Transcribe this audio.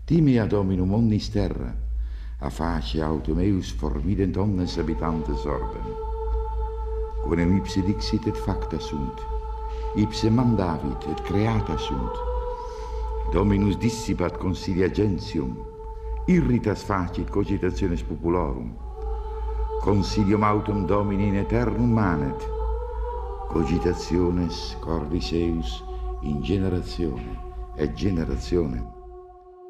Timea dominum omnis terra, a face autem eius forvident omnes habitantes orben. Quem ipse dixit et facta sunt, ipse mandavit et creata sunt. Dominus dissipat consilia gentium, irritas facit cogitationes populorum. Consilium autem Domini in aeternum manet, cogitationes cordis eius in generatione et generationem.